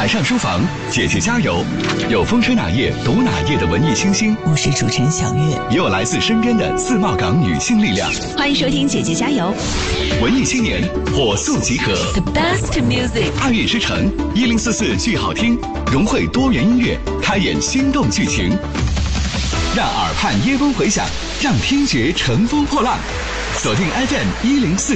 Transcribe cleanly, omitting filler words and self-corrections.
海上书房，姐姐加油！有风吹哪页读哪页的文艺清新， 我是主持人小月， 也有来自身边的自贸港女性力量。 欢迎收听姐姐加油！ 文艺青年火速集合 ，The best music， 爱乐之城1044剧好听，融汇多元音乐，开演心动剧情，让耳畔耶风回响，让听觉乘风破浪。锁定 FM 104。